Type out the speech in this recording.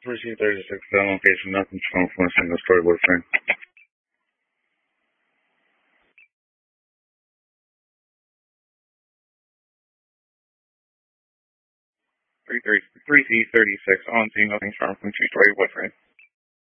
3C36, down location, nothing's shown from a single storyboard frame. 3C36, on scene, nothing's shown from two-story wood frame.